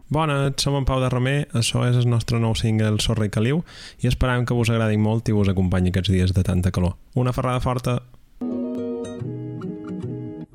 Bona, som en Pau de Romer, això és el nostre nou single Sorra i Caliu i esperam que vos agradi molt i vos acompanyi aquests dies de tanta calor. Una ferrada forta!